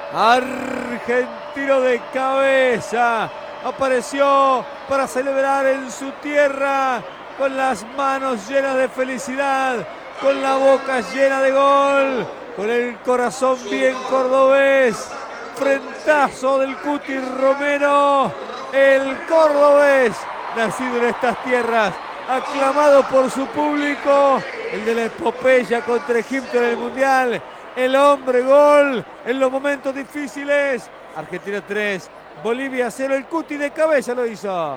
Argentino de cabeza. Apareció para celebrar en su tierra con las manos llenas de felicidad, con la boca llena de gol, con el corazón bien cordobés. Frentazo del Cuti Romero, el cordobés, nacido en estas tierras, aclamado por su público, el de la epopeya contra Egipto en el Mundial, el hombre gol en los momentos difíciles. Argentina 3, Bolivia 0, el Cuti de cabeza lo hizo.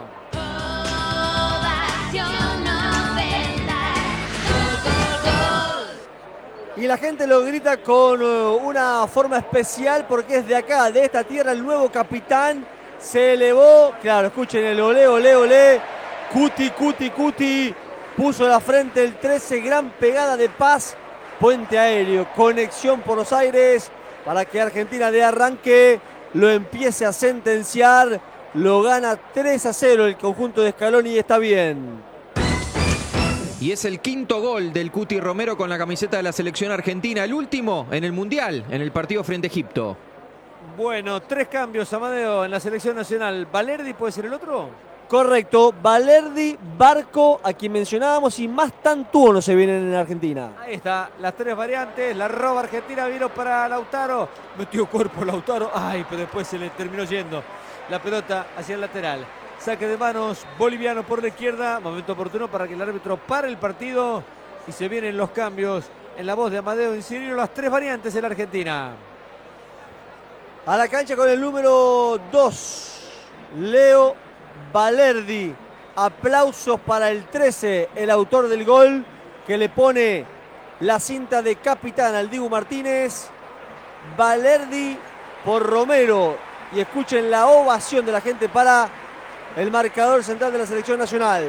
Y la gente lo grita con una forma especial porque es de acá, de esta tierra, el nuevo capitán se elevó. Claro, escuchen el olé, olé, olé. Cuti, Cuti, Cuti. Puso la frente el 13, gran pegada de Paz. Puente aéreo, conexión por los aires para que Argentina de arranque lo empiece a sentenciar. Lo gana 3-0 el conjunto de Scaloni y está bien. Y es el quinto gol del Cuti Romero con la camiseta de la selección argentina, el último en el Mundial, en el partido frente a Egipto. Bueno, 3 cambios, Amadeo, en la selección nacional. ¿Valerdi puede ser el otro? Correcto, Valerdi, Barco, a quien mencionábamos, y Mastantuono se vienen en Argentina. Ahí está, las 3 variantes, la roba Argentina, vino para Lautaro, metió cuerpo Lautaro, ay, pero después se le terminó yendo la pelota hacia el lateral. Saque de manos boliviano por la izquierda, momento oportuno para que el árbitro pare el partido y se vienen los cambios en la voz de Amadeo Incirino, las 3 variantes en la Argentina. A la cancha con el número 2, Leo Valerdi. Aplausos para el 13, el autor del gol, que le pone la cinta de capitán al Dibu Martínez. Valerdi por Romero. Y escuchen la ovación de la gente para el marcador central de la selección nacional.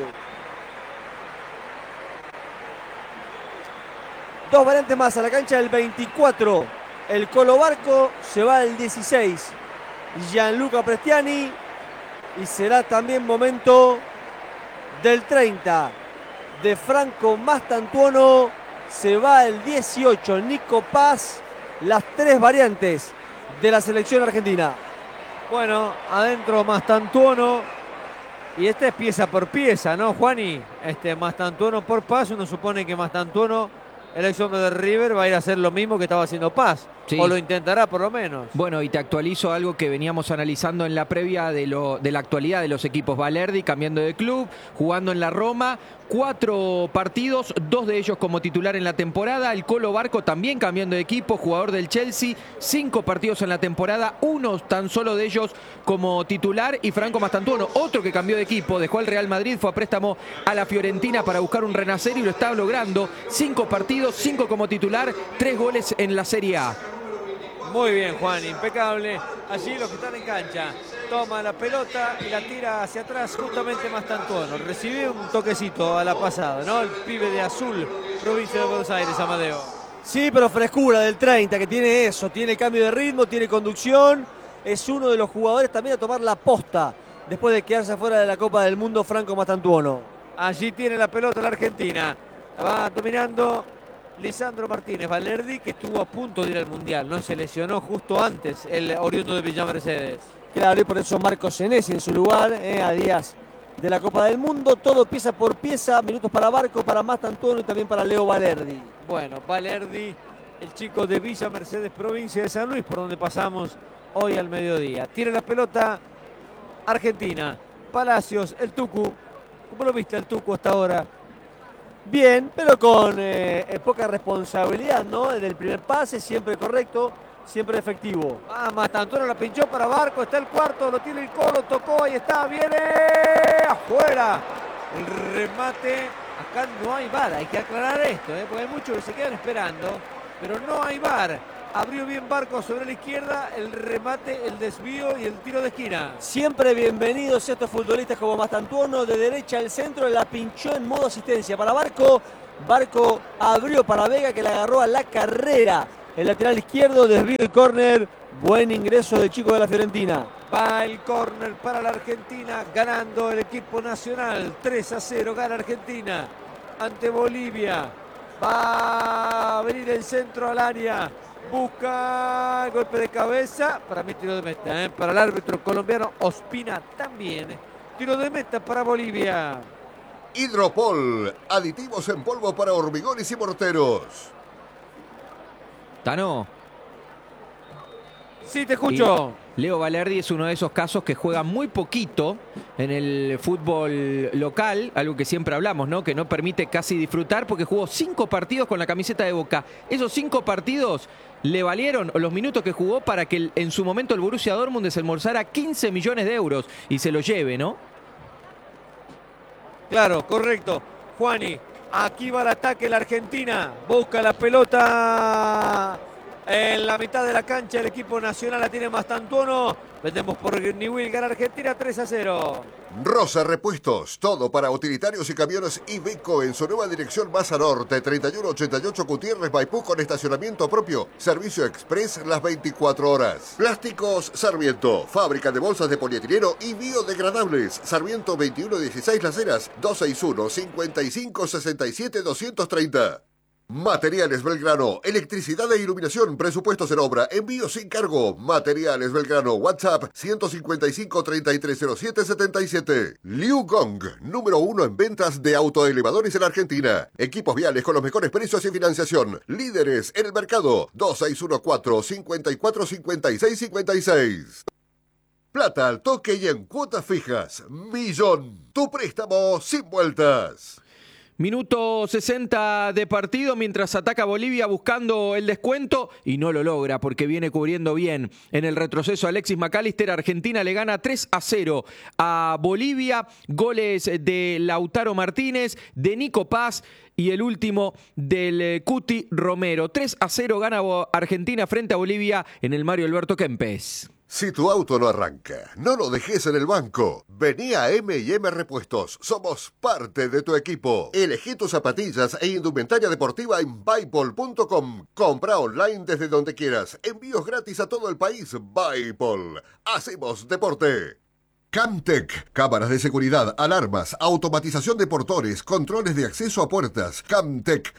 2 variantes más a la cancha del 24. El Colo Barco, se va el 16. Gianluca Prestiani. Y será también momento del 30. De Franco Mastantuono. Se va el 18. Nico Paz. Las 3 variantes de la selección argentina. Bueno, adentro Mastantuono. Y este es pieza por pieza, ¿no, Juani? Mastantuono por Paz. Uno supone que Mastantuono, el ex hombre de River, va a ir a hacer lo mismo que estaba haciendo Paz. Sí. O lo intentará por lo menos. Bueno, y te actualizo algo que veníamos analizando en la previa de la actualidad de los equipos. Valerdi cambiando de club, jugando en la Roma. 4 partidos, 2 de ellos como titular en la temporada. El Colo Barco también cambiando de equipo, jugador del Chelsea. 5 partidos en la temporada, 1 tan solo de ellos como titular. Y Franco Mastantuono, otro que cambió de equipo, dejó al Real Madrid, fue a préstamo a la Fiorentina para buscar un renacer y lo está logrando. 5 partidos, 5 como titular, 3 goles en la Serie A. Muy bien, Juan, impecable. Allí los que están en cancha. Toma la pelota y la tira hacia atrás justamente Mastantuono. Recibió un toquecito a la pasada, ¿no? El pibe de Azul, provincia de Buenos Aires, Amadeo. Sí, pero frescura del 30, que tiene eso, tiene cambio de ritmo, tiene conducción. Es uno de los jugadores también a tomar la posta después de quedarse fuera de la Copa del Mundo, Franco Mastantuono. Allí tiene la pelota la Argentina. La va dominando Lisandro Martínez. Valerdi, que estuvo a punto de ir al Mundial, ¿no? Se lesionó justo antes el oriundo de Villa Mercedes. Claro, y por eso Marcos Senesi en su lugar, a días de la Copa del Mundo. Todo pieza por pieza, minutos para Barco, para Mastantuono y también para Leo Valerdi. Bueno, Valerdi, el chico de Villa Mercedes, provincia de San Luis, por donde pasamos hoy al mediodía. Tiene la pelota Argentina. Palacios, el Tucu. ¿Cómo lo viste el Tucu hasta ahora? Bien, pero con poca responsabilidad, ¿no? En el primer pase, siempre correcto, siempre efectivo. Mastantuono la pinchó para Barco, está el cuarto, lo tiene el Colo, tocó, ahí está, viene afuera. El remate, acá no hay VAR, hay que aclarar esto, porque hay muchos que se quedan esperando, pero no hay VAR. Abrió bien Barco sobre la izquierda, el remate, el desvío y el tiro de esquina. Siempre bienvenidos estos futbolistas como Mastantuono, de derecha al centro, la pinchó en modo asistencia para Barco. Barco abrió para Vega, que la agarró a la carrera. El lateral izquierdo, desvío el córner, buen ingreso del chico de la Fiorentina. Va el córner para la Argentina, ganando el equipo nacional. 3-0 gana Argentina ante Bolivia. Va a venir el centro al área. Busca el golpe de cabeza. Para mí tiro de meta. Para el árbitro colombiano Ospina también. Tiro de meta para Bolivia. Hidropol, aditivos en polvo para hormigones y morteros. Tano. Sí, te escucho. Leo Valerdi es uno de esos casos que juega muy poquito en el fútbol local, algo que siempre hablamos, ¿no? Que no permite casi disfrutar porque jugó 5 partidos con la camiseta de Boca. Esos 5 partidos le valieron los minutos que jugó para que en su momento el Borussia Dortmund desembolsara 15 millones de euros y se lo lleve, ¿no? Claro, correcto. Juani, aquí va el ataque la Argentina. Busca la pelota en la mitad de la cancha. El equipo nacional la tiene Mastantuono. Vendemos por Newell, gana Argentina 3-0. Rosa Repuestos, todo para utilitarios y camiones Iveco en su nueva dirección Maza Norte, 3188 Gutiérrez Maipú con estacionamiento propio, servicio express las 24 horas. Plásticos Sarmiento, fábrica de bolsas de polietileno y biodegradables. Sarmiento 2116 Las Heras, 261-5567-230. Materiales Belgrano, electricidad e iluminación, presupuestos en obra, envío sin cargo. Materiales Belgrano, WhatsApp 155-3307-77. Liu Gong, número 1 en ventas de autoelevadores en Argentina. Equipos viales con los mejores precios y financiación. Líderes en el mercado, 2614-545656. Plata al toque y en cuotas fijas. Millón, tu préstamo sin vueltas. Minuto 60 de partido mientras ataca Bolivia buscando el descuento y no lo logra porque viene cubriendo bien. En el retroceso Alexis McAllister, Argentina le gana 3-0 a Bolivia. Goles de Lautaro Martínez, de Nico Paz y el último del Cuti Romero. 3-0 gana Argentina frente a Bolivia en el Mario Alberto Kempes. Si tu auto no arranca, no lo dejes en el banco. Vení a M&M Repuestos. Somos parte de tu equipo. Elegí tus zapatillas e indumentaria deportiva en Buypol.com. Compra online desde donde quieras. Envíos gratis a todo el país. Buypol. Hacemos deporte. Camtec, cámaras de seguridad, alarmas, automatización de portones, controles de acceso a puertas. Camtec,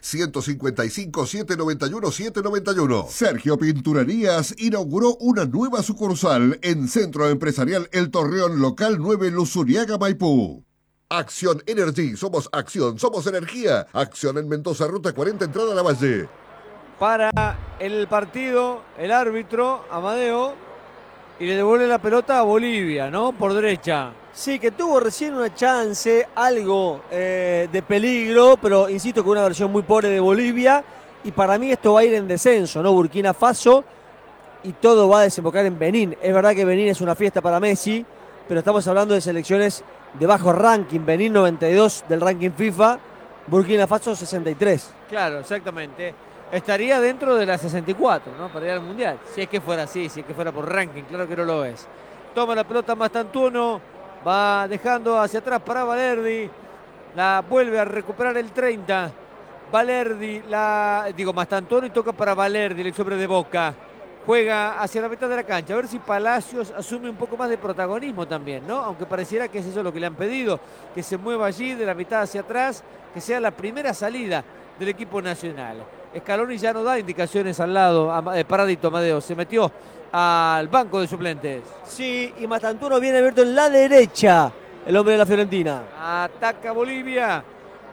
155-791-791. Sergio Pinturerías inauguró una nueva sucursal en Centro Empresarial El Torreón, local 9, Luzuriaga, Maipú. Acción Energy, somos acción, somos energía. Acción en Mendoza, ruta 40, entrada a la Valle. Para el partido, el árbitro, Amadeo, y le devuelve la pelota a Bolivia, ¿no? Por derecha. Sí, que tuvo recién una chance, algo de peligro, pero insisto, con una versión muy pobre de Bolivia. Y para mí esto va a ir en descenso, ¿no? Burkina Faso, y todo va a desembocar en Benín. Es verdad que Benín es una fiesta para Messi, pero estamos hablando de selecciones de bajo ranking. Benín 92 del ranking FIFA, Burkina Faso 63. Claro, exactamente. Estaría dentro de la 64, ¿no? Para ir al Mundial. Si es que fuera así, si es que fuera por ranking, claro que no lo es. Toma la pelota Mastantuono, va dejando hacia atrás para Valerdi. La vuelve a recuperar el 30. Valerdi, Mastantuono, y toca para Valerdi, el ex hombre de Boca. Juega hacia la mitad de la cancha. A ver si Palacios asume un poco más de protagonismo también, ¿no? Aunque pareciera que es eso lo que le han pedido. Que se mueva allí de la mitad hacia atrás, que sea la primera salida del equipo nacional. Scaloni ya no da indicaciones al lado, paradito Amadeo, se metió al banco de suplentes. Sí, y Mastantuono viene abierto en la derecha, el hombre de la Fiorentina. Ataca Bolivia,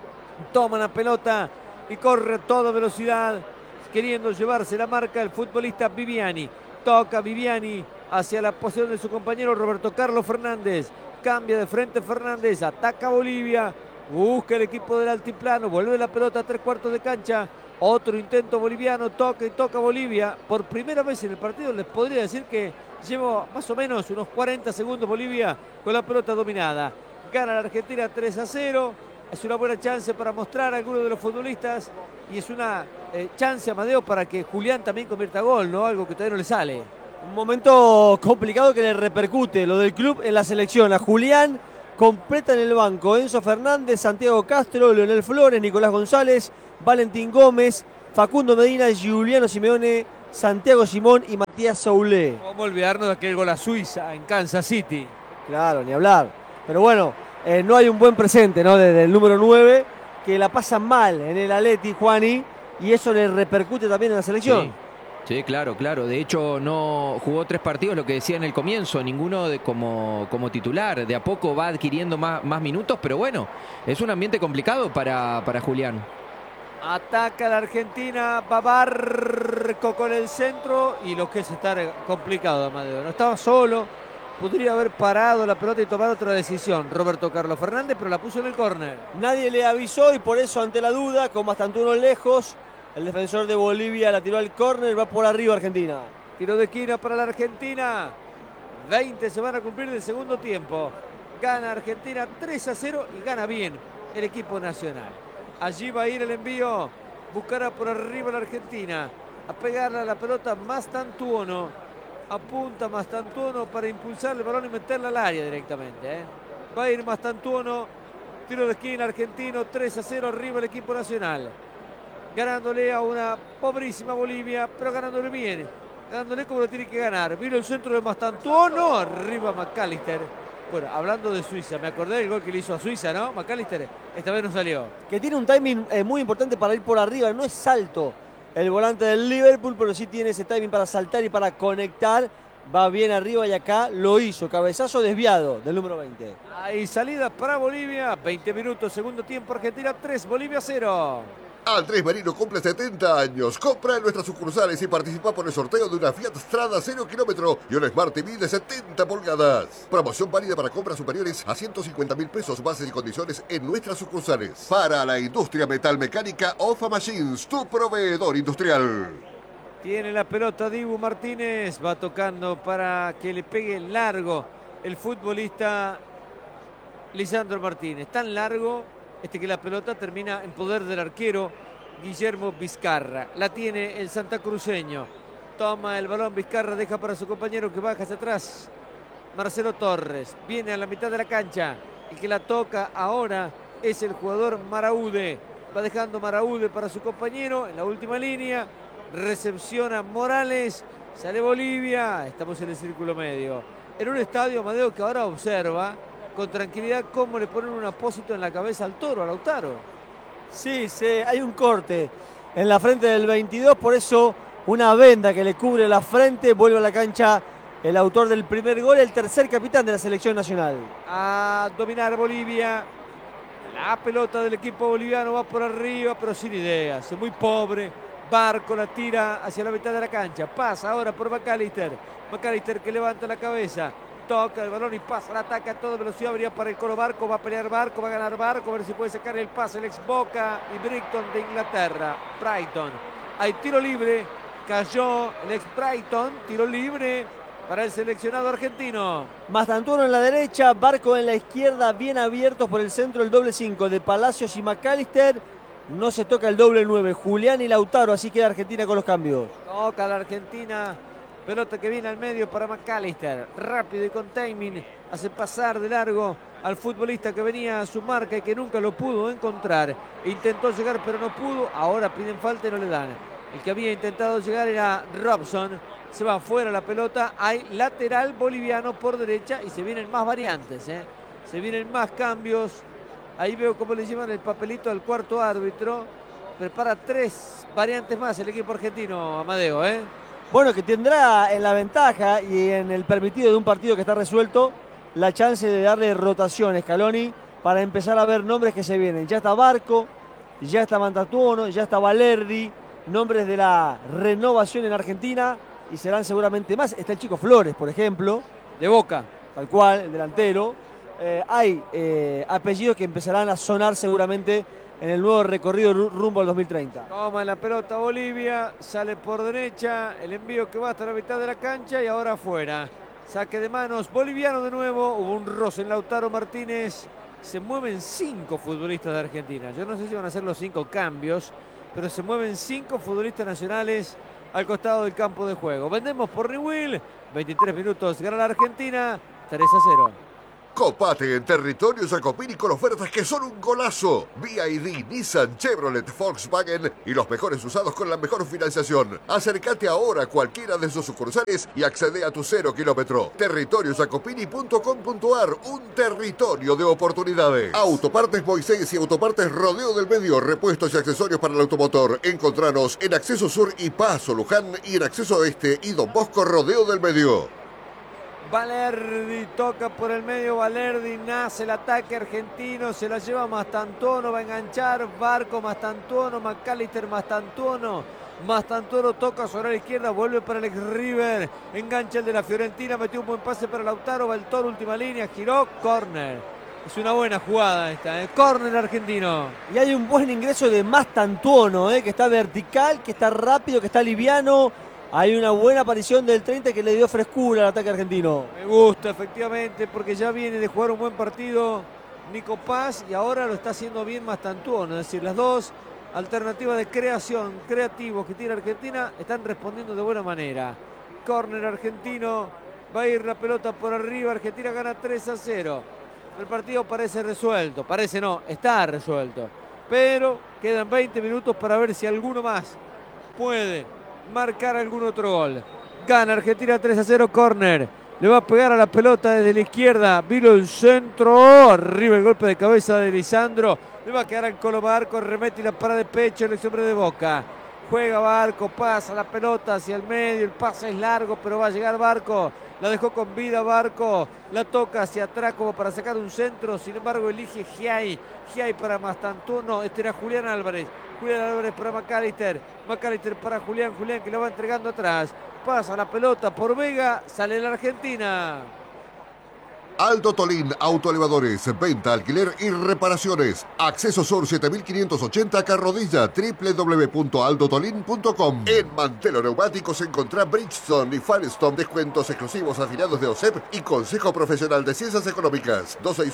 toma la pelota y corre a toda velocidad, queriendo llevarse la marca el futbolista Viviani. Toca Viviani hacia la posición de su compañero Roberto Carlos Fernández. Cambia de frente Fernández, ataca Bolivia, busca el equipo del altiplano, vuelve la pelota a 3/4 de cancha. Otro intento boliviano, toca y toca Bolivia. Por primera vez en el partido les podría decir que lleva más o menos unos 40 segundos Bolivia con la pelota dominada. Gana la Argentina 3-0. Es una buena chance para mostrar a alguno de los futbolistas y es una chance, Amadeo, para que Julián también convierta gol, ¿no? Algo que todavía no le sale. Un momento complicado que le repercute lo del club en la selección. A Julián completa en el banco Enzo Fernández, Santiago Castro, Leonel Flores, Nicolás González, Valentín Gómez, Facundo Medina, Giuliano Simeone, Santiago Simón y Matías Soulé. ¿Cómo olvidarnos de aquel gol a Suiza en Kansas City? Claro, ni hablar. Pero bueno, no hay un buen presente, ¿no? Desde el número 9, que la pasa mal en el Atleti, Juani, y eso le repercute también en la selección. Sí. Sí, claro, claro. De hecho, no jugó 3 partidos, lo que decía en el comienzo, ninguno como titular. De a poco va adquiriendo más minutos, pero bueno, es un ambiente complicado para Julián. Ataca la Argentina, va Barco con el centro y lo que es estar complicado, Amadeo. No estaba solo, podría haber parado la pelota y tomar otra decisión Roberto Carlos Fernández, pero la puso en el córner. Nadie le avisó y por eso ante la duda, con Mastantuono lejos, el defensor de Bolivia la tiró al córner, va por arriba Argentina. Tiro de esquina para la Argentina. 20 se van a cumplir del segundo tiempo. Gana Argentina 3-0 y gana bien el equipo nacional. Allí va a ir el envío. Buscará por arriba la Argentina. A pegarle a la pelota Mastantuono. Apunta Mastantuono para impulsar el balón y meterla al área directamente. Va a ir Mastantuono. Tiro de esquina argentino. 3-0 arriba el equipo nacional. Ganándole a una pobrísima Bolivia, pero ganándole bien. Ganándole como lo tiene que ganar. Vino el centro de Mastantuono. Arriba McAllister. Bueno, hablando de Suiza, me acordé del gol que le hizo a Suiza, ¿no? McAllister, esta vez no salió. Que tiene un timing muy importante para ir por arriba, no es salto el volante del Liverpool, pero sí tiene ese timing para saltar y para conectar. Va bien arriba y acá lo hizo, cabezazo desviado del número 20. Ahí salida para Bolivia, 20 minutos, segundo tiempo, Argentina 3, Bolivia 0. Andrés Merino cumple 70 años. Compra en nuestras sucursales y participa por el sorteo de una Fiat Strada 0 kilómetro y un Smart TV de 70 pulgadas. Promoción válida para compras superiores a 150.000 pesos. Bases y condiciones en nuestras sucursales. Para la industria metalmecánica, OFA Machines, tu proveedor industrial. Tiene la pelota Dibu Martínez. Va tocando para que le pegue largo el futbolista Lisandro Martínez. Tan largo que la pelota termina en poder del arquero Guillermo Vizcarra. La tiene el santacruceño. Toma el balón Vizcarra, deja para su compañero que baja hacia atrás. Marcelo Torres. Viene a la mitad de la cancha. El que la toca ahora es el jugador Maraude. Va dejando Maraude para su compañero en la última línea. Recepciona Morales. Sale Bolivia. Estamos en el círculo medio. En un estadio, Amadeo, que ahora observa con tranquilidad cómo le ponen un apósito en la cabeza al toro, a Lautaro. Sí, hay un corte en la frente del 22, por eso una venda que le cubre la frente. Vuelve a la cancha el autor del primer gol, el tercer capitán de la selección nacional. A dominar Bolivia. La pelota del equipo boliviano va por arriba, pero sin ideas, muy pobre. Barco la tira hacia la mitad de la cancha. Pasa ahora por McAllister. McAllister que levanta la cabeza. Toca el balón y pasa el ataque a toda velocidad. Venía para el coro Barco. Va a pelear Barco. Va a ganar Barco. A ver si puede sacar el pase. El ex Boca y Brighton de Inglaterra. Brighton. Hay tiro libre. Cayó el ex Brighton. Tiro libre para el seleccionado argentino. Mastantuono en la derecha. Barco en la izquierda. Bien abiertos por el centro. El doble 5 de Palacios y McAllister. No se toca el doble 9. Julián y Lautaro. Así queda Argentina con los cambios. Toca la Argentina. Pelota que viene al medio para McAllister. Rápido y con timing. Hace pasar de largo al futbolista que venía a su marca y que nunca lo pudo encontrar. Intentó llegar pero no pudo. Ahora piden falta y no le dan. El que había intentado llegar era Robson. Se va afuera la pelota. Hay lateral boliviano por derecha y se vienen más variantes. Se vienen más cambios. Ahí veo cómo le llevan el papelito al cuarto árbitro. Prepara 3 variantes más el equipo argentino, Amadeo. Bueno, que tendrá en la ventaja y en el permitido de un partido que está resuelto la chance de darle rotación a Scaloni para empezar a ver nombres que se vienen. Ya está Barco, ya está Mastantuono, ya está Valerdi, nombres de la renovación en Argentina y serán seguramente más. Está el chico Flores, por ejemplo, de Boca, tal cual, el delantero. Hay apellidos que empezarán a sonar seguramente en el nuevo recorrido rumbo al 2030. Toma la pelota Bolivia, sale por derecha, el envío que va hasta la mitad de la cancha y ahora afuera. Saque de manos boliviano de nuevo, hubo un roce en Lautaro Martínez. Se mueven 5 futbolistas de Argentina. Yo no sé si van a ser los 5 cambios, pero se mueven 5 futbolistas nacionales al costado del campo de juego. Vendemos por Newell, 23 minutos, gana la Argentina, 3-0. Copate en territorio Jacopini con ofertas que son un golazo. BYD, Nissan, Chevrolet, Volkswagen y los mejores usados con la mejor financiación. Acércate ahora a cualquiera de sus sucursales y accede a tu 0 kilómetro. Territoriojacopini.com.ar, un territorio de oportunidades. Autopartes Moisés y Autopartes Rodeo del Medio, repuestos y accesorios para el automotor. Encontranos en Acceso Sur y Paso Luján y en Acceso Oeste y Don Bosco Rodeo del Medio. Balerdi toca por el medio, Balerdi, nace el ataque argentino, se la lleva Mastantuono, va a enganchar, Barco, Mastantuono, McAllister, Mastantuono toca sobre la izquierda, vuelve para el ex River, engancha el de la Fiorentina, metió un buen pase para Lautaro, va el Toro, última línea, giró, córner. Es una buena jugada esta, córner argentino. Y hay un buen ingreso de Mastantuono, que está vertical, que está rápido, que está liviano. Hay una buena aparición del 30 que le dio frescura al ataque argentino. Me gusta, efectivamente, porque ya viene de jugar un buen partido Nico Paz y ahora lo está haciendo bien Mastantuono. Es decir, las dos alternativas de creación, creativos que tiene Argentina, están respondiendo de buena manera. Córner argentino, va a ir la pelota por arriba, Argentina gana 3-0. El partido parece resuelto, parece no, está resuelto. Pero quedan 20 minutos para ver si alguno más puede marcar algún otro gol. Gana Argentina 3-0, córner. Le va a pegar a la pelota desde la izquierda. Vino el centro. Arriba el golpe de cabeza de Lisandro. Le va a quedar al Colo Barco. Remete y la para de pecho el hombre de Boca. Juega Barco, pasa la pelota hacia el medio. El pase es largo, pero va a llegar Barco. La dejó con vida Barco. La toca hacia atrás como para sacar un centro. Sin embargo, elige Giai. Giai para Mastantuono. Este era Julián Álvarez. Julián Álvarez para McAllister. McAllister para Julián. Julián que lo va entregando atrás. Pasa la pelota por Vega. Sale la Argentina. Aldo Tolín, autoelevadores, venta, alquiler y reparaciones. Acceso Sur 7580 Carrodilla, www.aldotolin.com. En Mantelo Neumáticos encontrá Bridgestone y Firestone, descuentos exclusivos afiliados de OSEP y Consejo Profesional de Ciencias Económicas.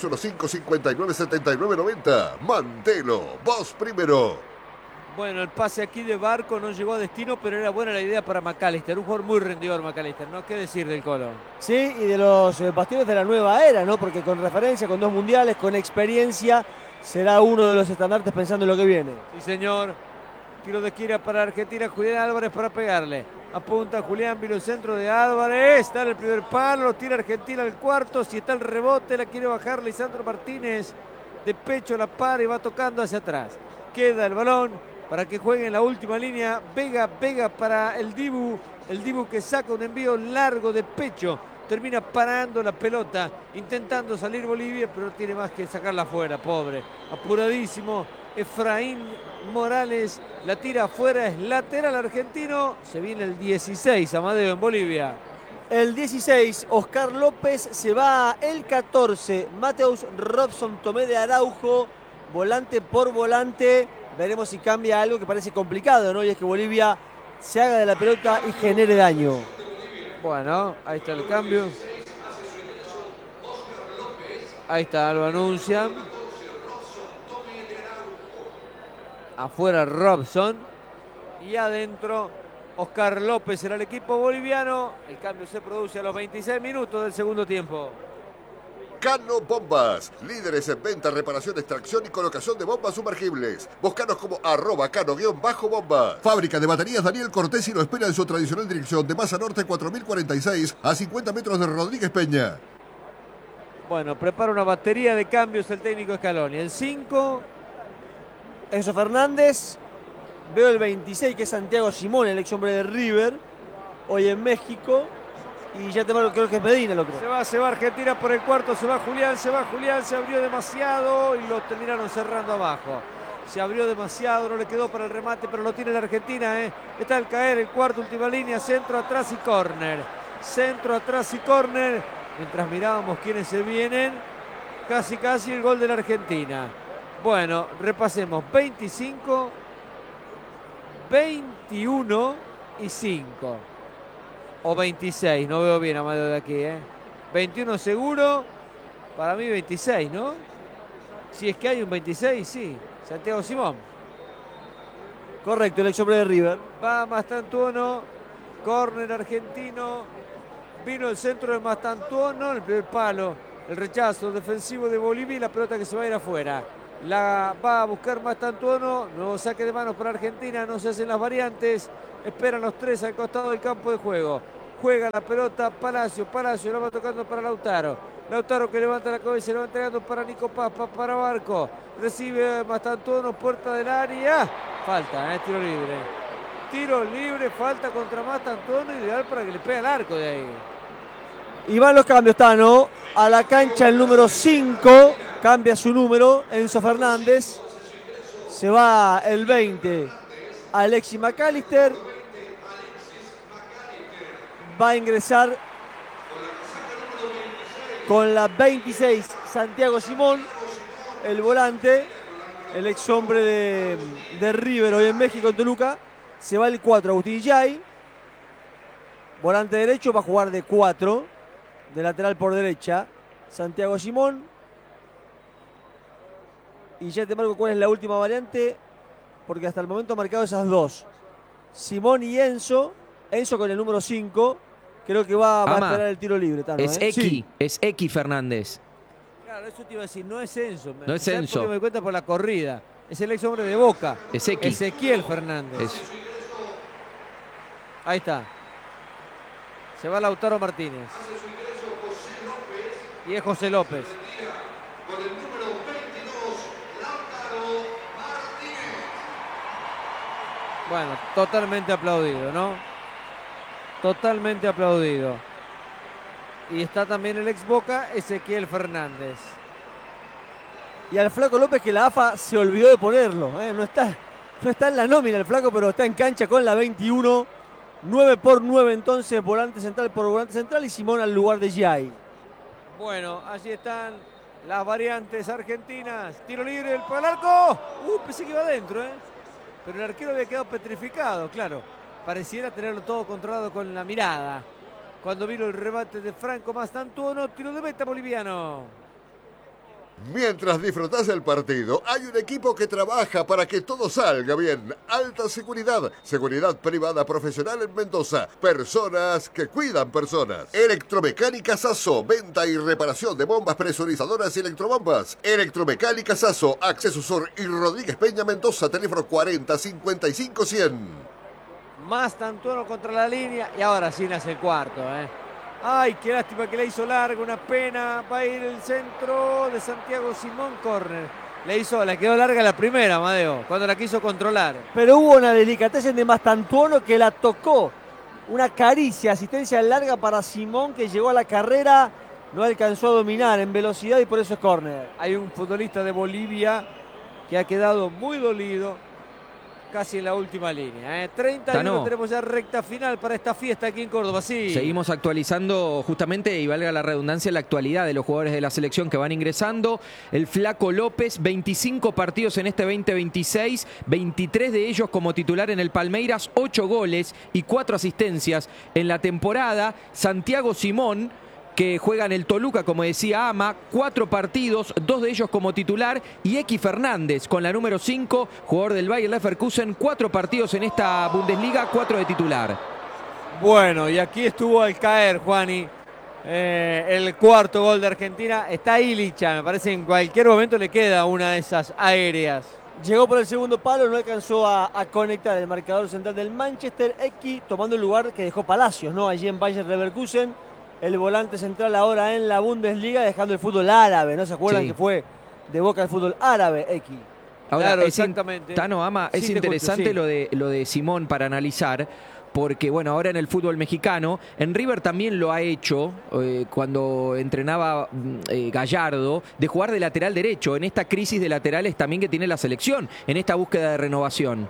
2615-597990. Mantelo, vos primero. Bueno, el pase aquí de Barco no llegó a destino, pero era buena la idea para McAllister. Un jugador muy rendidor, McAllister, ¿no? ¿Qué decir del Colo? Sí, y de los bastiones de la nueva era, ¿no? Porque con referencia, con 2 mundiales, con experiencia, será uno de los estandartes pensando en lo que viene. Sí, señor. Tiro de esquina para Argentina. Julián Álvarez para pegarle. Apunta Julián, vino el centro de Álvarez. Está en el primer palo. Lo tira Argentina al cuarto. Si está el rebote, la quiere bajar Lisandro Martínez. De pecho la para y va tocando hacia atrás. Queda el balón para que juegue en la última línea. Vega para el Dibu que saca un envío largo de pecho. Termina parando la pelota, intentando salir Bolivia, pero tiene más que sacarla afuera, pobre. Apuradísimo, Efraín Morales la tira afuera, es lateral argentino. Se viene el 16, Amadeo, en Bolivia. El 16, Oscar López, se va el 14, Mateus Robson Tomé de Araujo, volante por volante. Veremos si cambia algo que parece complicado, ¿no? Y es que Bolivia se haga de la pelota y genere daño. Bueno, ahí está el cambio. Ahí está, lo anuncian. Afuera Robson. Y adentro Oscar López será el equipo boliviano. El cambio se produce a los 26 minutos del segundo tiempo. Cano Bombas, líderes en venta, reparación, extracción y colocación de bombas sumergibles. Búscanos como @cano_bombas. Fábrica de baterías Daniel Cortés y lo espera en su tradicional dirección de Masa Norte 4046 a 50 metros de Rodríguez Peña. Bueno, prepara una batería de cambios el técnico Scaloni. El 5. Enzo Fernández. Veo el 26 que es Santiago Simón, el ex hombre de River, hoy en México. Y ya creo que es Medina el otro. Se va Argentina por el cuarto, se va Julián, se abrió demasiado y lo terminaron cerrando abajo. Se abrió demasiado, no le quedó para el remate, pero lo tiene la Argentina, Está al caer el cuarto, última línea, centro atrás y córner. Mientras mirábamos quiénes se vienen, casi el gol de la Argentina. Bueno, repasemos, 25, 21 y 5. O 26, no veo bien a Amadeo de aquí, 21 seguro, para mí 26, ¿no? Si es que hay un 26, sí. Santiago Simón. Correcto, el ex hombre de River. Va Mastantuono, córner argentino. Vino el centro de Mastantuono, el primer palo El rechazo defensivo de Bolivia y la pelota que se va a ir afuera. La va a buscar Mastantuono. Nuevo saque de manos para Argentina. No se hacen las variantes. Esperan los tres al costado del campo de juego. Juega la pelota Palacio. Palacio la va tocando para Lautaro. Lautaro que levanta la cabeza y lo va entregando para Nico Papa, para Barco. Recibe Mastantuono, puerta del área. Falta, tiro libre. Tiro libre, falta contra Mastantuono, ideal para que le pegue al arco de ahí. Y van los cambios, Tano. A la cancha el número 5. Cambia su número, Enzo Fernández. Se va el 20, Alexis McAllister. Va a ingresar con la 26, Santiago Simón, el volante, el ex hombre de River hoy en México, en Toluca. Se va el 4, Agustín Yay. Volante derecho, va a jugar de 4, de lateral por derecha, Santiago Simón. Y ya te marco cuál es la última variante, porque hasta el momento ha marcado esas dos. Simón y Enzo. Enzo con el número 5. Creo que va a esperar el tiro libre. Tano, es X, sí. Es X Fernández. Claro, eso te iba a decir, no es Enzo. No es Enzo. Me doy cuenta por la corrida. Es el ex hombre de Boca. Es X. Ezequiel Fernández. Ahí está. Se va Lautaro Martínez. Y es José López. Bueno, totalmente aplaudido, ¿no? Totalmente aplaudido. Y está también el ex Boca, Ezequiel Fernández. Y al Flaco López, que la AFA se olvidó de ponerlo. No está en la nómina el Flaco, pero está en cancha con la 21. 9 por 9 entonces, volante central por volante central y Simón al lugar de Yay. Bueno, allí están las variantes argentinas. Tiro libre, el para el arco. Pensé que iba adentro, pero el arquero había quedado petrificado, claro. Pareciera tenerlo todo controlado con la mirada. Cuando vino el remate de Franco Mastantuono, tiro de meta boliviano. Mientras disfrutás del partido, hay un equipo que trabaja para que todo salga bien. Alta seguridad, seguridad privada profesional en Mendoza. Personas que cuidan personas. Electromecánica Sasso, venta y reparación de bombas presurizadoras y electrobombas. Electromecánica Sasso, Acceso Sur y Rodríguez Peña, Mendoza, teléfono 40 55 100. Mastantuono contra la línea y ahora sí nace el cuarto, Ay, qué lástima que la hizo larga, una pena. Va a ir el centro de Santiago Simón, córner. Le quedó larga la primera, Amadeo, cuando la quiso controlar. Pero hubo una delicatez de Mastantuono que la tocó. Una caricia, asistencia larga para Simón, que llegó a la carrera, no alcanzó a dominar en velocidad y por eso es córner. Hay un futbolista de Bolivia que ha quedado muy dolido. Casi en la última línea. 31 tenemos ya recta final para esta fiesta aquí en Córdoba. Sí. Seguimos actualizando justamente, y valga la redundancia, la actualidad de los jugadores de la selección que van ingresando. El Flaco López, 25 partidos en este 2026, 23 de ellos como titular en el Palmeiras, 8 goles y 4 asistencias en la temporada. Santiago Simón, que juega en el Toluca, como decía Ama, 4 partidos, 2 de ellos como titular, y X Fernández con la número 5, jugador del Bayer Leverkusen, 4 partidos en esta Bundesliga, 4 de titular. Bueno, y aquí estuvo al caer, Juani, el cuarto gol de Argentina. Está Ilicha, me parece en cualquier momento le queda una de esas aéreas. Llegó por el segundo palo, no alcanzó a conectar el marcador central del Manchester. X tomando el lugar que dejó Palacios, ¿no? Allí en Bayer Leverkusen. El volante central ahora en la Bundesliga, dejando el fútbol árabe. ¿No se acuerdan que fue de Boca el fútbol árabe, X? Ahora, claro, exactamente. Tano, Ama, Sí, es interesante escucho, sí. lo de Simón para analizar, porque bueno, ahora en el fútbol mexicano, en River también lo ha hecho cuando entrenaba Gallardo, de jugar de lateral derecho, en esta crisis de laterales también que tiene la selección, en esta búsqueda de renovación.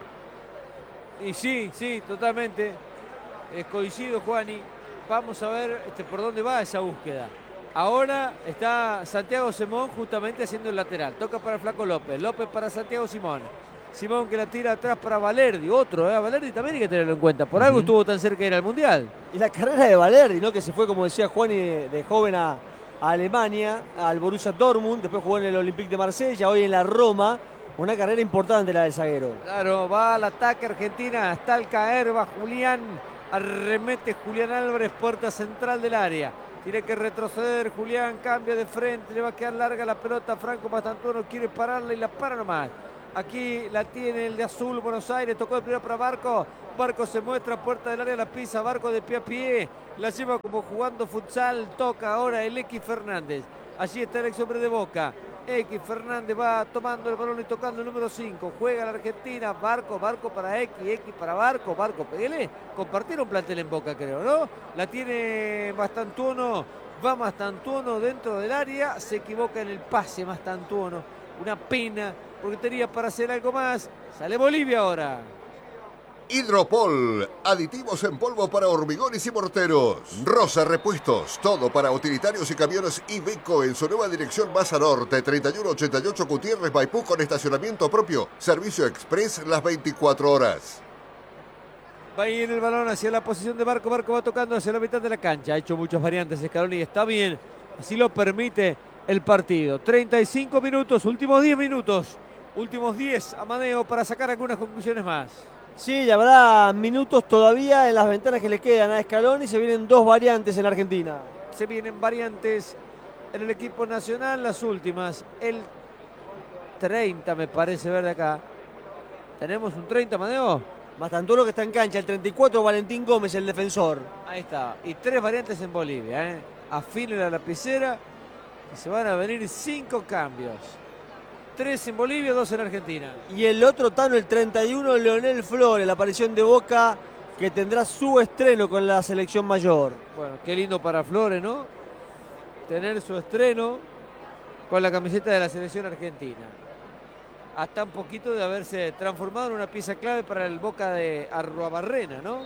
Y sí, totalmente. Coincido, Juani. Vamos a ver por dónde va esa búsqueda. Ahora está Santiago Simón justamente haciendo el lateral. Toca para el Flaco López. López para Santiago Simón. Simón que la tira atrás para Valerdi. Otro, Valerdi también hay que tenerlo en cuenta. Por algo estuvo tan cerca de ir al Mundial. Y la carrera de Valerdi, ¿no? Que se fue, como decía Juan, de joven a Alemania, al Borussia Dortmund. Después jugó en el Olympique de Marsella, hoy en la Roma. Una carrera importante la del zaguero. Claro, va al ataque Argentina. Hasta el caer, va Julián. Arremete Julián Álvarez, puerta central del área. Tiene que retroceder Julián, cambia de frente, le va a quedar larga la pelota. Franco Mastantuono quiere pararla y la para nomás. Aquí la tiene el de azul, Buenos Aires, tocó de primero para Barco. Barco se muestra, puerta del área, la pisa, Barco de pie a pie. La lleva como jugando futsal, toca ahora el X Fernández. Allí está el ex hombre de Boca. X Fernández va tomando el balón y tocando el número 5. Juega la Argentina. Barco para X. X para Barco. Peguele. Compartieron plantel en Boca, creo, ¿no? La tiene Mastantuono. Va Mastantuono dentro del área. Se equivoca en el pase Mastantuono. Una pena porque tenía para hacer algo más. Sale Bolivia ahora. Hidropol, aditivos en polvo para hormigones y morteros. Rosa Repuestos, todo para utilitarios y camiones Iveco en su nueva dirección Baza Norte, 3188 Gutiérrez, Maipú, con estacionamiento propio. Servicio express las 24 horas. Va a ir el balón hacia la posición de Barco. Barco va tocando hacia la mitad de la cancha. Ha hecho muchas variantes Scaloni. Está bien, así lo permite el partido. 35 minutos, últimos 10 minutos. Últimos 10, Amadeo, para sacar algunas conclusiones más. Sí, habrá minutos todavía en las ventanas que le quedan a Scaloni. Se vienen dos variantes en Argentina. Se vienen variantes en el equipo nacional, las últimas. El 30 me parece ver de acá. ¿Tenemos un 30, Amadeo? Mastantuono que está en cancha, el 34 Valentín Gómez, el defensor. Ahí está. Y 3 variantes en Bolivia, ¿eh? Afinen la lapicera y se van a venir 5 cambios. 3 en Bolivia, 2 en Argentina. Y el otro Tano, el 31, Leonel Flores, la aparición de Boca, que tendrá su estreno con la selección mayor. Bueno, qué lindo para Flores, ¿no? Tener su estreno con la camiseta de la selección argentina. Hasta un poquito de haberse transformado en una pieza clave para el Boca de Arruabarrena, ¿no?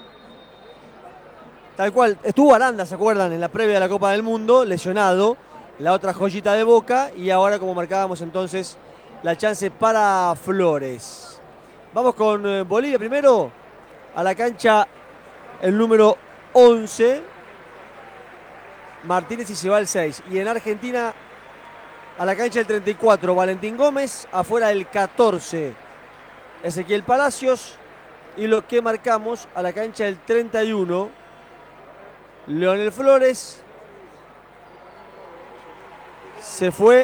Tal cual, estuvo Aranda, ¿se acuerdan? En la previa de la Copa del Mundo, lesionado, la otra joyita de Boca, y ahora, como marcábamos entonces, la chance para Flores. Vamos con Bolivia primero, a la cancha el número 11, Martínez, y se va el 6. Y en Argentina, a la cancha el 34, Valentín Gómez, afuera el 14, Ezequiel Palacios, y lo que marcamos a la cancha el 31, Leonel Flores. Se fue.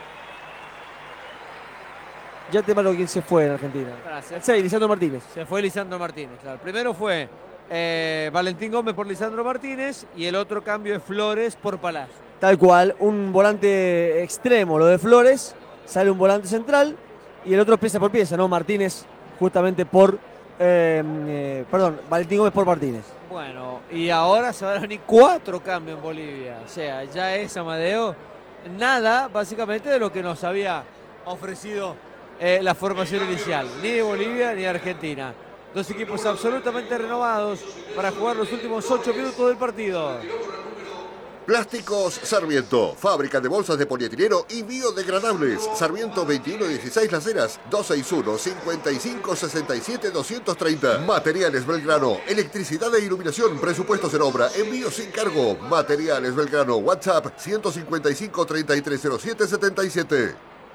Ya te marco quién se fue en Argentina. El 6, Lisandro Martínez. Se fue Lisandro Martínez, claro. Primero fue Valentín Gómez por Lisandro Martínez y el otro cambio es Flores por Palacio. Tal cual, un volante extremo, lo de Flores, sale un volante central y el otro pieza por pieza, ¿no? Martínez justamente por, Valentín Gómez por Martínez. Bueno, y ahora se van a venir 4 cambios en Bolivia. O sea, ya es, Amadeo, nada básicamente de lo que nos había ofrecido la formación inicial, ni de Bolivia ni de Argentina. 2 equipos absolutamente renovados para jugar los últimos 8 minutos del partido. Plásticos Sarmiento, fábrica de bolsas de polietileno y biodegradables. Sarmiento 2116 Las Heras, 261-5567-230. Materiales Belgrano, electricidad e iluminación, presupuestos en obra, envío sin cargo. Materiales Belgrano, WhatsApp 155-3307-77.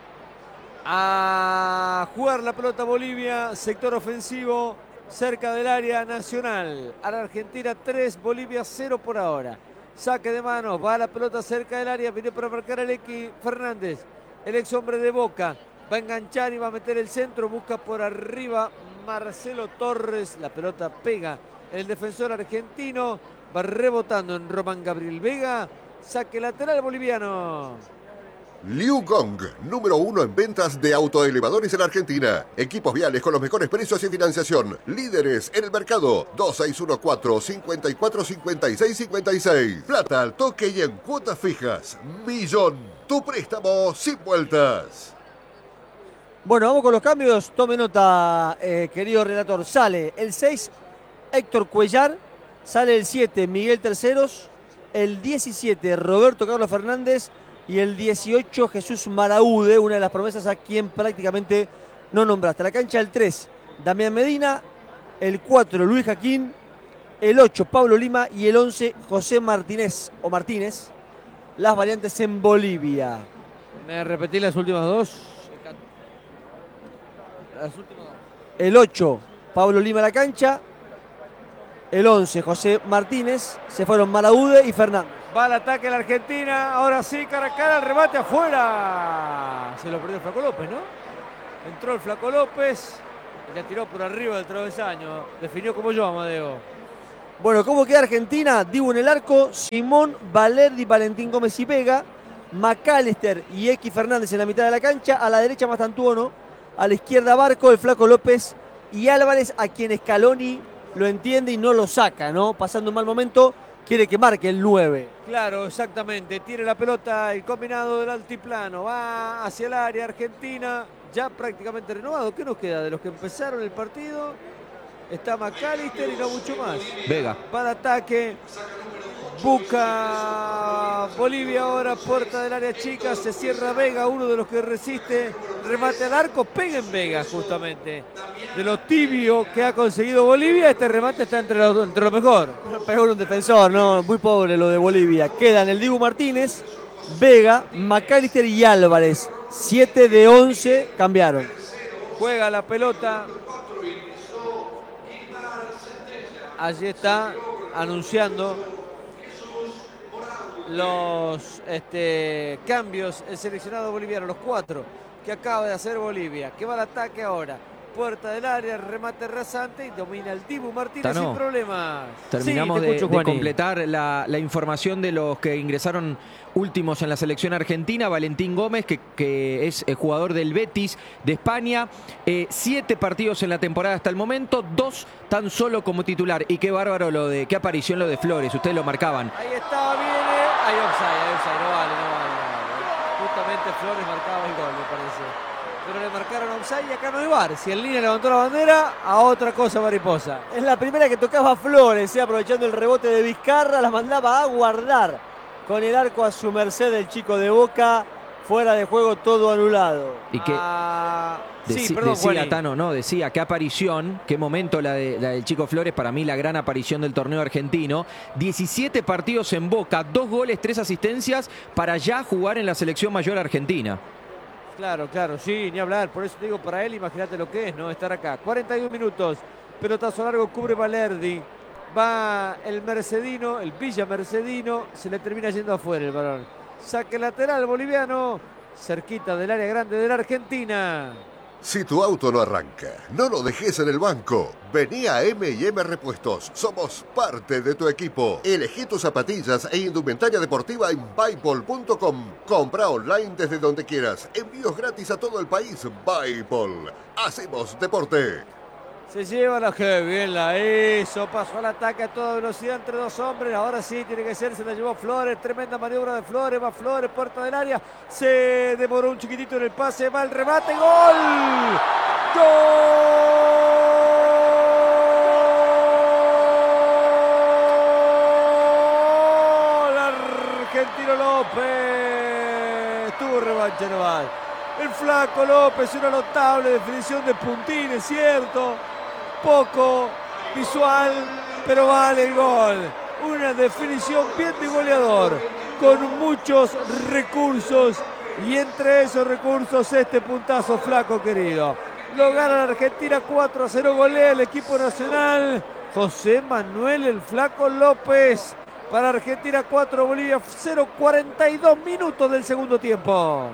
A jugar la pelota Bolivia, sector ofensivo, cerca del área nacional. A la Argentina 3, Bolivia 0 por ahora. Saque de manos, va la pelota cerca del área, viene para marcar el X Fernández, el ex hombre de Boca. Va a enganchar y va a meter el centro, busca por arriba Marcelo Torres. La pelota pega en el defensor argentino, va rebotando en Román Gabriel Vega. Saque lateral boliviano. Liu Gong, número 1 en ventas de autoelevadores en Argentina. Equipos viales con los mejores precios y financiación. Líderes en el mercado. 2614-545656. Plata al toque y en cuotas fijas. Millón. Tu préstamo sin vueltas. Bueno, vamos con los cambios. Tome nota, querido relator. Sale el 6, Héctor Cuellar. Sale el 7, Miguel Terceros. El 17, Roberto Carlos Fernández. Y el 18, Jesús Maraude, una de las promesas a quien prácticamente no nombraste. La cancha el 3, Damián Medina. El 4, Luis Jaquín. El 8, Pablo Lima. Y el 11, José Martínez o Martínez. Las variantes en Bolivia. ¿Me repetí las últimas dos? Las últimas dos. El 8, Pablo Lima a la cancha. El 11, José Martínez. Se fueron Maraude y Fernández. Va al ataque la Argentina. Ahora sí, cara a cara, el remate afuera. Se lo perdió el Flaco López, ¿no? Entró el Flaco López y la tiró por arriba del travesaño. Definió como yo, Amadeo. Bueno, ¿cómo queda Argentina? Dibu en el arco, Simón, Valerdi, Valentín Gómez y Vega, McAllister y X Fernández en la mitad de la cancha, a la derecha Mastantuono, a la izquierda Barco, el Flaco López y Álvarez, a quien Scaloni lo entiende y no lo saca, ¿no? Pasando un mal momento, quiere que marque el 9. Claro, exactamente. Tiene la pelota el combinado del altiplano. Va hacia el área Argentina, ya prácticamente renovado. ¿Qué nos queda de los que empezaron el partido? Está McAllister y no mucho más. Vega. Para ataque. Busca Bolivia ahora, puerta del área chica. Se cierra Vega, uno de los que resiste. Remate al arco, pega en Vega justamente. De lo tibio que ha conseguido Bolivia, este remate está entre lo mejor. Pegó un defensor, ¿no? Muy pobre lo de Bolivia. Quedan el Dibu Martínez, Vega, McAllister y Álvarez. 7 de 11 cambiaron. Juega la pelota. Allí está anunciando los cambios el seleccionado boliviano, los 4 que acaba de hacer Bolivia, que va al ataque ahora. Puerta del área, remate rasante y domina el Dibu Martínez Tano, sin problemas. Terminamos Sí, te escucho, de Juani. completar la información de los que ingresaron últimos en la selección argentina. Valentín Gómez, que es jugador del Betis de España. 7 partidos en la temporada hasta el momento, 2 tan solo como titular. Y qué bárbaro qué aparición lo de Flores, ustedes lo marcaban. Ahí está, viene. Hay offside, no vale. Justamente Flores marcaba el gol, me parece. Pero le marcaron offside y acá no hay VAR. Si el línea levantó la bandera, a otra cosa mariposa. Es la primera que tocaba Flores, aprovechando el rebote de Vizcarra, la mandaba a guardar con el arco a su merced el chico de Boca. Fuera de juego, todo anulado. Y que Sí, perdón, decía Juani. Tano, no, decía qué aparición, qué momento la del chico Flores, para mí la gran aparición del torneo argentino. 17 partidos en Boca, 2 goles, 3 asistencias para ya jugar en la selección mayor argentina. Claro, sí, ni hablar. Por eso te digo, para él, imagínate lo que es, ¿no? Estar acá. 41 minutos. Pelotazo largo, cubre Valerdi. Va el mercedino, el Villa Mercedino. Se le termina yendo afuera el balón. Saque lateral boliviano. Cerquita del área grande de la Argentina. Si tu auto no arranca, no lo dejes en el banco. Vení a M&M Repuestos. Somos parte de tu equipo. Elegí tus zapatillas e indumentaria deportiva en Buypol.com. Compra online desde donde quieras. Envíos gratis a todo el país. Buypol. Hacemos deporte. Se lleva la que bien la hizo. Pasó al ataque a toda velocidad entre dos hombres. Ahora sí tiene que ser. Se la llevó Flores. Tremenda maniobra de Flores. Va Flores, puerta del área. Se demoró un chiquitito en el pase. Va el remate. ¡Gol! ¡Gol! Argentino López. Tuvo revancha nomás. El Flaco López, una notable definición de Puntín, es cierto. Poco visual, pero vale el gol. Una definición bien de goleador, con muchos recursos. Y entre esos recursos este puntazo Flaco querido. Lo gana la Argentina 4-0, golea el equipo nacional. José Manuel el Flaco López. Para Argentina 4, Bolivia 0, 42 minutos del segundo tiempo.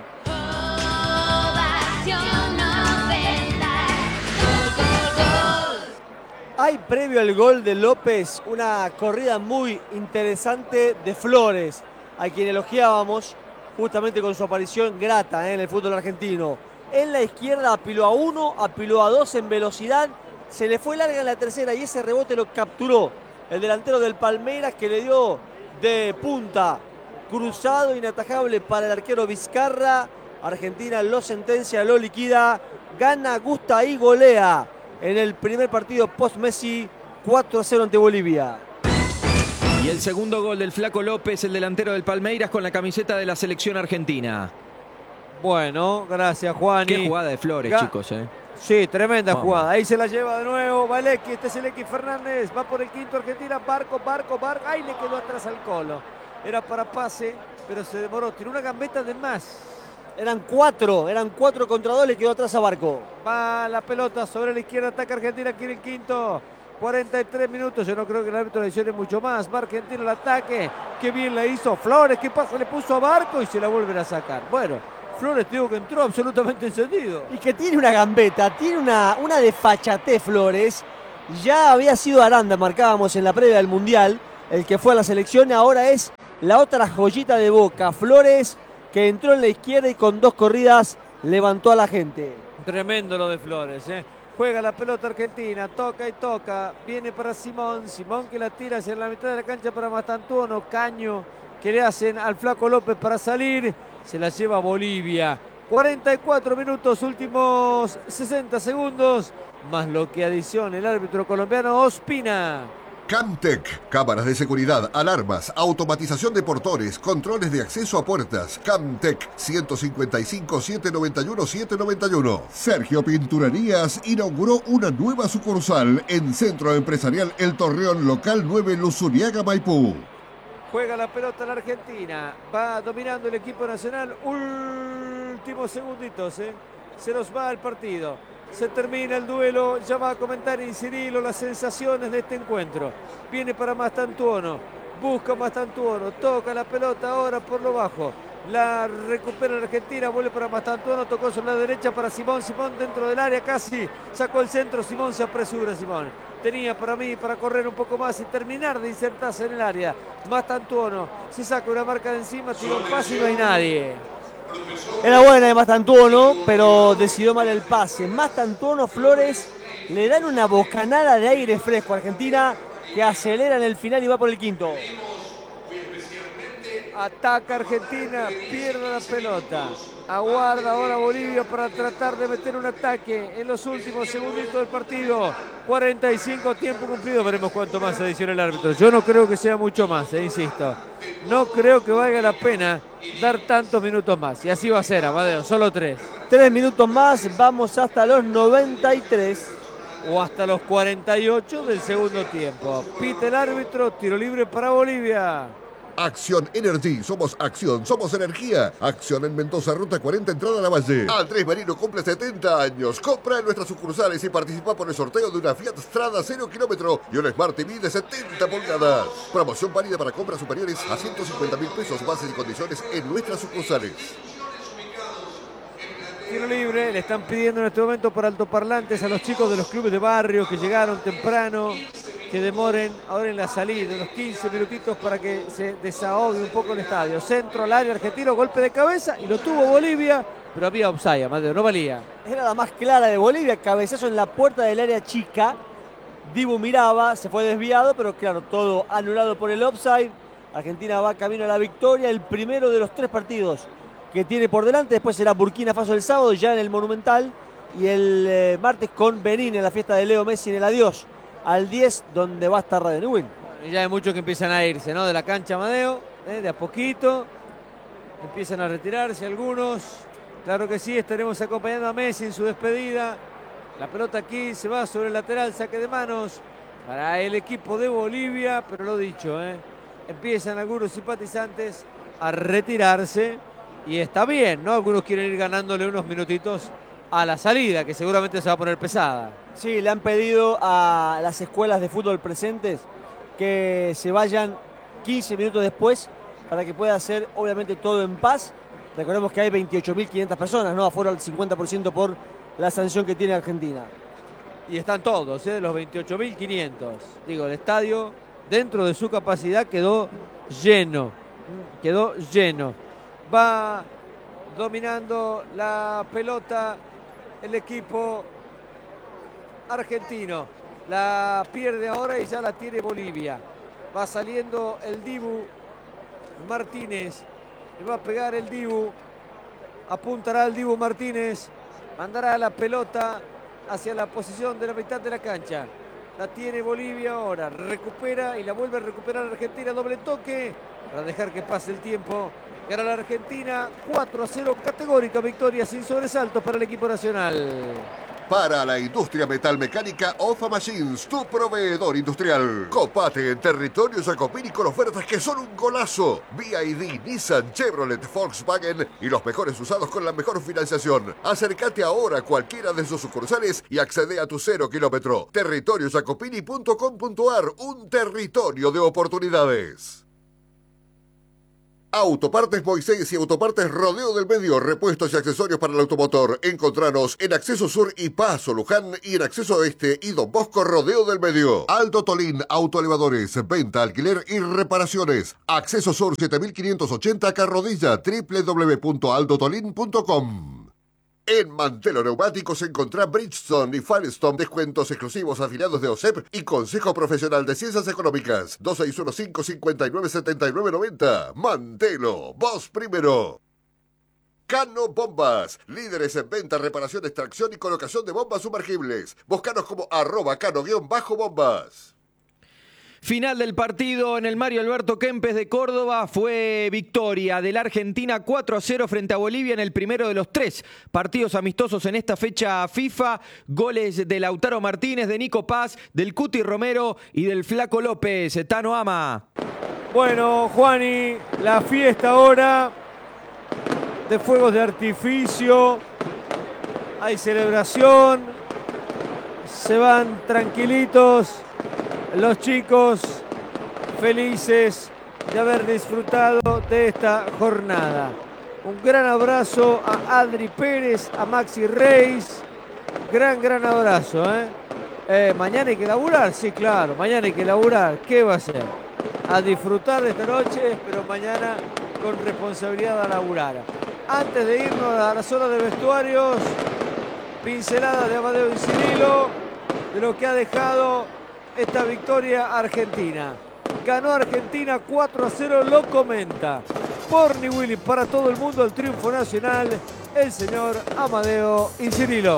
Hay previo al gol de López una corrida muy interesante de Flores, a quien elogiábamos justamente con su aparición grata en el fútbol argentino. En la izquierda apiló a 1, apiló a 2 en velocidad, se le fue larga en la tercera y ese rebote lo capturó el delantero del Palmeiras, que le dio de punta, cruzado, inatajable para el arquero Vizcarra. Argentina lo sentencia, lo liquida, gana, gusta y golea en el primer partido post-Messi 4-0 ante Bolivia. Y el segundo gol del Flaco López, el delantero del Palmeiras, con la camiseta de la selección argentina. Bueno, gracias, Juani. Qué jugada de Flores, chicos, ¿eh? Sí, tremenda Vamos. jugada. Ahí se la lleva de nuevo Valecki. Este es el X Fernández. Va por el quinto Argentina. Barco. Ahí le quedó atrás al Colo. Era para pase, pero se demoró. Tiene una gambeta de más. Eran cuatro contra 2, le quedó atrás a Barco. Va la pelota sobre la izquierda. Ataca Argentina. Quiere el quinto. 43 minutos, yo no creo que el árbitro adicione mucho más. Va Argentina al ataque, qué bien la hizo Flores, qué pasa, le puso a Barco y se la vuelven a sacar. Bueno, Flores digo que entró absolutamente encendido. Y que tiene una gambeta, tiene una desfachatez Flores. Ya había sido Aranda, marcábamos en la previa del Mundial, el que fue a la selección, ahora es la otra joyita de Boca. Flores, que entró en la izquierda y con 2 corridas levantó a la gente. Tremendo lo de Flores, ¿eh? Juega la pelota Argentina, toca y toca, viene para Simón, Simón que la tira hacia la mitad de la cancha para Mastantuono, caño que le hacen al Flaco López para salir, se la lleva Bolivia. 44 minutos, últimos 60 segundos, más lo que adiciona el árbitro colombiano Ospina. Camtec, cámaras de seguridad, alarmas, automatización de portones, controles de acceso a puertas. Camtec, 155-791-791. Sergio Pinturerías inauguró una nueva sucursal en Centro Empresarial El Torreón, local 9, Luzuriaga, Maipú. Juega la pelota la Argentina, va dominando el equipo nacional, últimos segunditos, se nos va el partido. Se termina el duelo, ya va a comentar Incirilo las sensaciones de este encuentro. Viene para Mastantuono, busca Mastantuono, toca la pelota ahora por lo bajo. La recupera la Argentina, vuelve para Mastantuono, tocó sobre la derecha para Simón, Simón dentro del área casi, sacó el centro, Simón se apresura, Simón. Tenía para mí para correr un poco más y terminar de insertarse en el área. Mastantuono se saca una marca de encima, tira un pase y no hay nadie. Era buena de Mastantuono, pero decidió mal el pase. Mastantuono, Flores le dan una bocanada de aire fresco a Argentina, que acelera en el final y va por el quinto. Ataca Argentina, pierde la pelota. Aguarda ahora Bolivia para tratar de meter un ataque en los últimos segunditos del partido. 45 tiempo cumplido, veremos cuánto más adiciona el árbitro. Yo no creo que sea mucho más, insisto. No creo que valga la pena dar tantos minutos más. Y así va a ser, Amadeo, solo 3. 3 minutos más, vamos hasta los 93. O hasta los 48 del segundo tiempo. Pita el árbitro, tiro libre para Bolivia. Acción Energy, somos acción, somos energía. Acción en Mendoza, ruta 40, entrada a la Valle. Andrés Marino cumple 70 años. Compra en nuestras sucursales y participa por el sorteo de una Fiat Strada 0 kilómetro y un Smart TV de 70 pulgadas. Promoción válida para compras superiores a 150.000 pesos. Bases y condiciones en nuestras sucursales. Tiro libre, le están pidiendo en este momento por altoparlantes a los chicos de los clubes de barrio que llegaron temprano, que demoren ahora en la salida, unos 15 minutitos para que se desahogue un poco el estadio. Centro al área argentino, golpe de cabeza y lo tuvo Bolivia, pero había offside, Mateo, no valía. Era la más clara de Bolivia, cabezazo en la puerta del área chica. Dibu miraba, se fue desviado, pero claro, todo anulado por el offside. Argentina va camino a la victoria, el primero de los 3 partidos que tiene por delante. Después será Burkina Faso el sábado, ya en el Monumental, y el martes con Benín en la fiesta de Leo Messi en el adiós al 10, donde va a estar Radio Newell. Y ya hay muchos que empiezan a irse, ¿no? De la cancha, Amadeo, de a poquito. Empiezan a retirarse algunos. Claro que sí, estaremos acompañando a Messi en su despedida. La pelota aquí se va sobre el lateral, saque de manos para el equipo de Bolivia. Pero lo dicho, empiezan algunos simpatizantes a retirarse. Y está bien, ¿no? Algunos quieren ir ganándole unos minutitos a la salida, que seguramente se va a poner pesada. Sí, le han pedido a las escuelas de fútbol presentes que se vayan 15 minutos después para que pueda hacer, obviamente, todo en paz. Recordemos que hay 28.500 personas, ¿no? Afuera el 50% por la sanción que tiene Argentina. Y están todos, los 28.500. Digo, el estadio, dentro de su capacidad, quedó lleno. Quedó lleno. Va dominando la pelota el equipo argentino. La pierde ahora y ya la tiene Bolivia. Va saliendo el Dibu Martínez. Le va a pegar el Dibu. Apuntará el Dibu Martínez. Mandará la pelota hacia la posición de la mitad de la cancha. La tiene Bolivia ahora. Recupera y la vuelve a recuperar Argentina. Doble toque para dejar que pase el tiempo. Gana la Argentina 4-0, categórica victoria sin sobresaltos para el equipo nacional. Para la industria metalmecánica, OFA Machines, tu proveedor industrial. Copate en territorio Jacopini con ofertas que son un golazo. BYD, Nissan, Chevrolet, Volkswagen y los mejores usados con la mejor financiación. Acércate ahora a cualquiera de sus sucursales y accede a tu 0 kilómetro. Territoriojacopini.com.ar, un territorio de oportunidades. Autopartes Moisés y Autopartes Rodeo del Medio, repuestos y accesorios para el automotor. Encontranos en Acceso Sur y Paso Luján y en Acceso Este y Don Bosco Rodeo del Medio. Aldo Tolín, autoelevadores, venta, alquiler y reparaciones. Acceso Sur 7580 Carrodilla, www.aldotolin.com. En Mantelo Neumáticos encontrá Bridgestone y Firestone, descuentos exclusivos afiliados de OSEP y Consejo Profesional de Ciencias Económicas. 2615-597990. Mantelo, vos primero. Cano Bombas, líderes en venta, reparación, extracción y colocación de bombas sumergibles. Búscanos como @cano_bombas. Final del partido en el Mario Alberto Kempes de Córdoba. Fue victoria de la Argentina 4-0 frente a Bolivia en el primero de los 3 partidos amistosos en esta fecha FIFA. Goles de Lautaro Martínez, de Nico Paz, del Cuti Romero y del Flaco López. Tano Ama. Bueno, Juani, la fiesta ahora de fuegos de artificio. Hay celebración. Se van tranquilitos los chicos, felices de haber disfrutado de esta jornada. Un gran abrazo a Adri Pérez, a Maxi Reis. Gran abrazo, mañana hay que laburar, sí, claro, mañana hay que laburar. ¿Qué va a hacer? A disfrutar de esta noche, pero mañana con responsabilidad a laburar. Antes de irnos a la zona de vestuarios, pincelada de Amadeo y Cirilo de lo que ha dejado esta victoria argentina. Ganó Argentina 4-0, lo comenta Porni Willy para todo el mundo, el triunfo nacional, el señor Amadeo y Cirilo.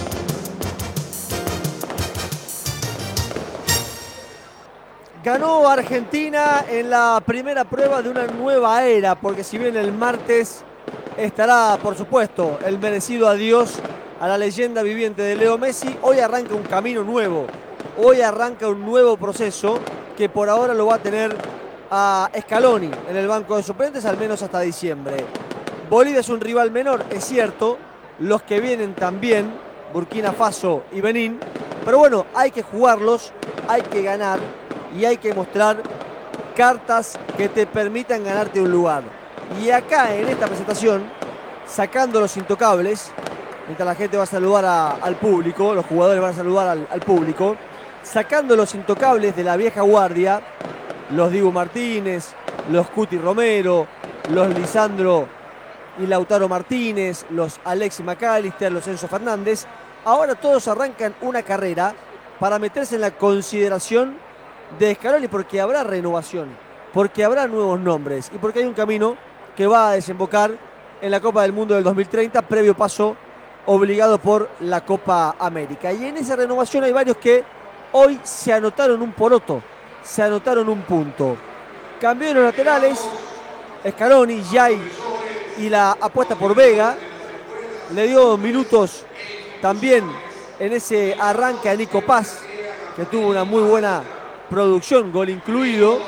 Ganó Argentina en la primera prueba de una nueva era, porque si bien el martes estará, por supuesto, el merecido adiós a la leyenda viviente de Leo Messi, hoy arranca un camino nuevo. Hoy arranca un nuevo proceso que por ahora lo va a tener a Scaloni en el banco de suplentes, al menos hasta diciembre. Bolivia es un rival menor, es cierto. Los que vienen también, Burkina Faso y Benín. Pero bueno, hay que jugarlos, hay que ganar y hay que mostrar cartas que te permitan ganarte un lugar. Y acá en esta presentación, sacando los intocables, mientras la gente va a saludar al público, los jugadores van a saludar al público, sacando los intocables de la vieja guardia, los Dibu Martínez, los Cuti Romero, los Lisandro y Lautaro Martínez, los Alexis McAllister, los Enzo Fernández, ahora todos arrancan una carrera para meterse en la consideración de Scaloni, porque habrá renovación, porque habrá nuevos nombres y porque hay un camino que va a desembocar en la Copa del Mundo del 2030, previo paso obligado por la Copa América. Y en esa renovación hay varios que hoy se anotaron un poroto, se anotaron un punto. Cambió de los laterales, Scaloni, Jai y la apuesta por Vega. Le dio minutos también en ese arranque a Nico Paz, que tuvo una muy buena producción, gol incluido.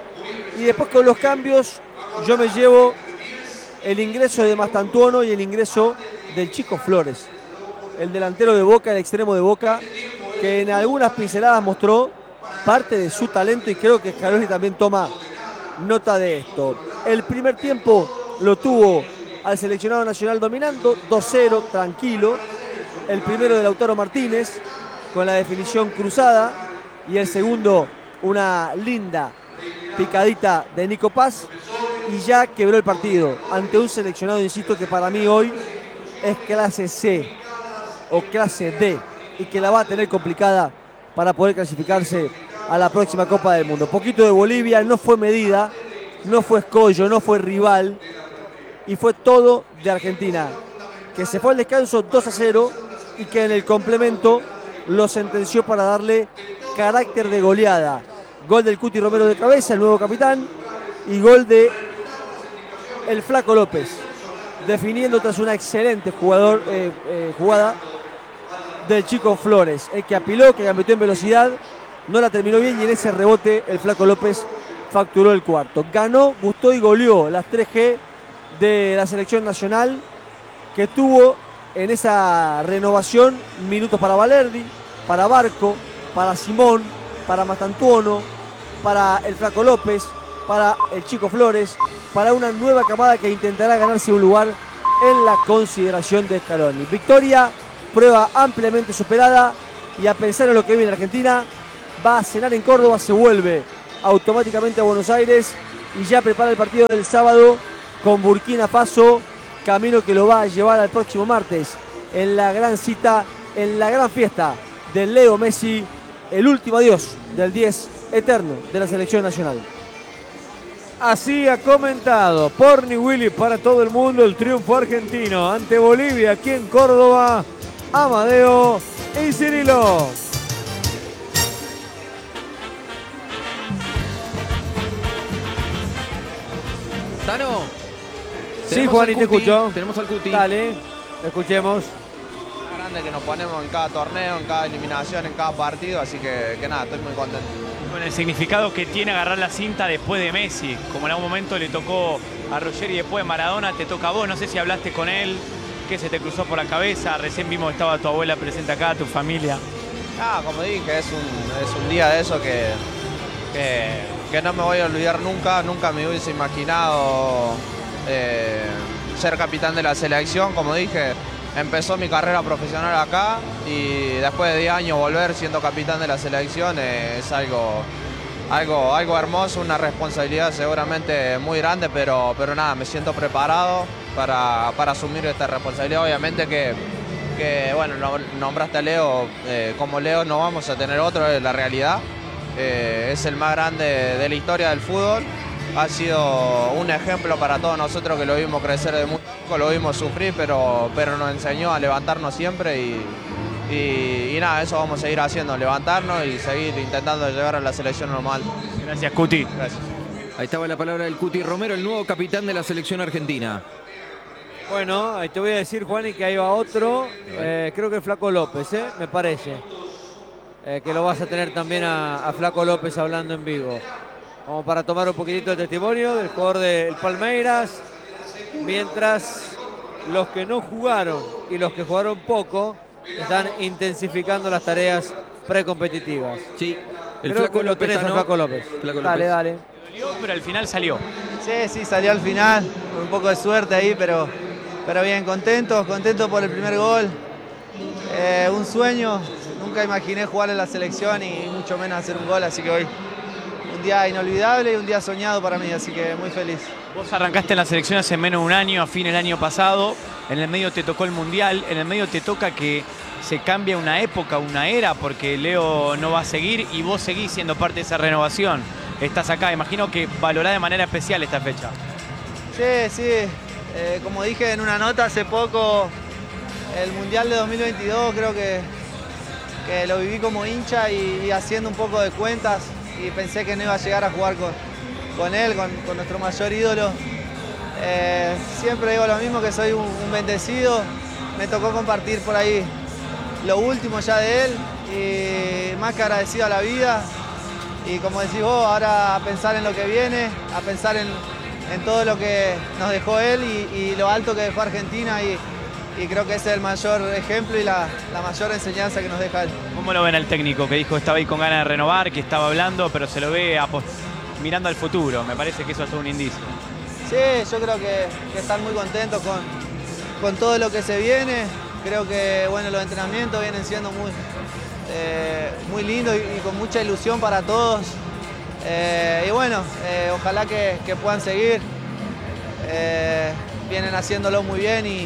Y después con los cambios yo me llevo el ingreso de Mastantuono y el ingreso del Chico Flores, el delantero de Boca, el extremo de Boca, que en algunas pinceladas mostró parte de su talento y creo que Scaloni también toma nota de esto. El primer tiempo lo tuvo al seleccionado nacional dominando, 2-0, tranquilo. El primero de Lautaro Martínez con la definición cruzada y el segundo una linda picadita de Nico Paz y ya quebró el partido ante un seleccionado, insisto, que para mí hoy es clase C o clase D y que la va a tener complicada para poder clasificarse a la próxima Copa del Mundo. Poquito de Bolivia, no fue medida, no fue escollo, no fue rival y fue todo de Argentina, que se fue al descanso 2-0 y que en el complemento lo sentenció para darle carácter de goleada. Gol del Cuti Romero de cabeza, el nuevo capitán, y gol de el Flaco López, definiendo tras una excelente jugada del Chico Flores, el que apiló, que metió en velocidad, no la terminó bien y en ese rebote el Flaco López facturó el cuarto. Ganó, gustó y goleó las 3G de la selección nacional, que tuvo en esa renovación minutos para Valerdi, para Barco, para Simón, para Mastantuono, para el Flaco López, para el Chico Flores, para una nueva camada que intentará ganarse un lugar en la consideración de Scaloni. Victoria, prueba ampliamente superada, y a pensar en lo que viene en Argentina, va a cenar en Córdoba, se vuelve automáticamente a Buenos Aires y ya prepara el partido del sábado con Burkina Faso, camino que lo va a llevar al próximo martes en la gran cita, en la gran fiesta de Leo Messi, el último adiós del 10 eterno de la selección nacional. Así ha comentado Porni Willy para todo el mundo el triunfo argentino ante Bolivia aquí en Córdoba, Amadeo y Cirilo. Tano. Sí, Juan, y te escucho. Tenemos al Cuti. Dale, escuchemos. Grande que nos ponemos en cada torneo, en cada eliminación, en cada partido, así que nada, estoy muy contento. Con el significado que tiene agarrar la cinta después de Messi, como en algún momento le tocó a Ruggeri y después de Maradona, te toca a vos, no sé si hablaste con él, qué se te cruzó por la cabeza, recién vimos que estaba tu abuela presente acá, tu familia. Como dije, es un día de eso que no me voy a olvidar nunca, nunca me hubiese imaginado ser capitán de la selección, como dije. Empezó mi carrera profesional acá y después de 10 años volver siendo capitán de la selección es algo hermoso, una responsabilidad seguramente muy grande, pero nada, me siento preparado para asumir esta responsabilidad. Obviamente que bueno, nombraste a Leo, como Leo no vamos a tener otro, es la realidad. Es el más grande de la historia del fútbol. Ha sido un ejemplo para todos nosotros que lo vimos crecer de muy poco, lo vimos sufrir, pero nos enseñó a levantarnos siempre y nada, eso vamos a seguir haciendo, levantarnos y seguir intentando llegar a la selección normal. Gracias, Cuti. Gracias. Ahí estaba la palabra del Cuti Romero, el nuevo capitán de la selección argentina. Bueno, ahí te voy a decir, Juan, que ahí va otro, creo que el Flaco López, me parece, que lo vas a tener también a Flaco López hablando en vivo. Como para tomar un poquitito de testimonio del jugador del Palmeiras, mientras los que no jugaron y los que jugaron poco están intensificando las tareas precompetitivas. Sí, el Creo Flaco que lo López. tenés al Flaco López. Flaco Dale, López. dale. Pero al final salió. Sí, salió al final, con un poco de suerte ahí, pero bien, contento por el primer gol. Un sueño, nunca imaginé jugar en la selección y mucho menos hacer un gol, así que hoy un día inolvidable y un día soñado para mí, así que muy feliz. Vos arrancaste en la selección hace menos de un año, a fin del año pasado, en el medio te tocó el Mundial, en el medio te toca que se cambia una época, una era, porque Leo no va a seguir y vos seguís siendo parte de esa renovación. Estás acá, imagino que valorás de manera especial esta fecha. Sí, como dije en una nota hace poco, el Mundial de 2022 creo que lo viví como hincha y haciendo un poco de cuentas y pensé que no iba a llegar a jugar con él, con nuestro mayor ídolo. Siempre digo lo mismo, que soy un bendecido, me tocó compartir por ahí lo último ya de él y más que agradecido a la vida. Y como decís vos, ahora a pensar en lo que viene, a pensar en todo lo que nos dejó él y lo alto que dejó Argentina y creo que ese es el mayor ejemplo y la mayor enseñanza que nos deja él. ¿Cómo lo ven al técnico que dijo que estaba ahí con ganas de renovar, que estaba hablando, pero se lo ve mirando al futuro? Me parece que eso es todo un indicio. Sí, yo creo que están muy contentos con todo lo que se viene. Creo que bueno, los entrenamientos vienen siendo muy lindos y con mucha ilusión para todos. Y bueno, ojalá que puedan seguir. Vienen haciéndolo muy bien y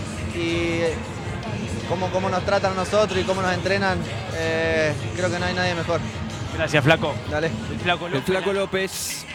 cómo nos tratan a nosotros y cómo nos entrenan, creo que no hay nadie mejor. Gracias, Flaco. Dale. El Flaco López.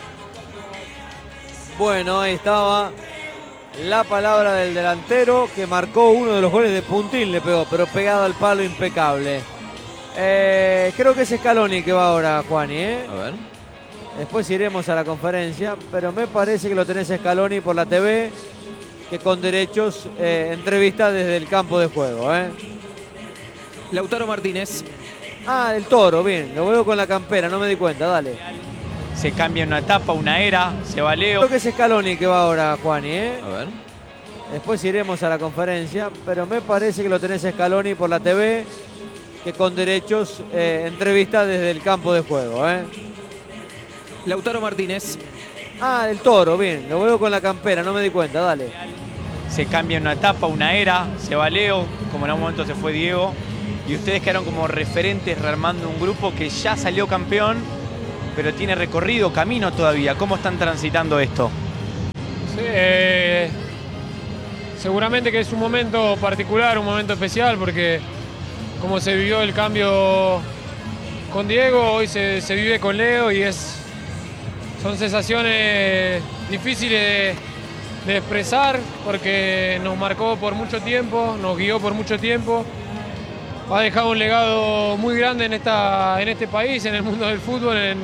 Bueno, ahí estaba la palabra del delantero que marcó uno de los goles de puntín, le pegó, pero pegado al palo, impecable. Creo que es Scaloni que va ahora, Juani, A ver. Después iremos a la conferencia, pero me parece que lo tenés a Scaloni por la TV, que con derechos entrevista desde el campo de juego. Lautaro Martínez. Ah, el Toro, bien. Lo veo con la campera, no me di cuenta, dale. Se cambia una etapa, una era, se va Leo. Creo que es Scaloni que va ahora, Juani, A ver. Después iremos a la conferencia, pero me parece que lo tenés a Scaloni por la TV, que con derechos entrevista desde el campo de juego, Lautaro Martínez. Ah, el Toro, bien. Lo veo con la campera, no me di cuenta, dale. Se cambia una etapa, una era, se va Leo, como en algún momento se fue Diego. Y ustedes quedaron como referentes rearmando un grupo que ya salió campeón, pero tiene recorrido, camino todavía. ¿Cómo están transitando esto? Sí, seguramente que es un momento particular, un momento especial, porque como se vivió el cambio con Diego, hoy se vive con Leo y son sensaciones difíciles de expresar, porque nos marcó por mucho tiempo, nos guió por mucho tiempo, ha dejado un legado muy grande en este país, en el mundo del fútbol,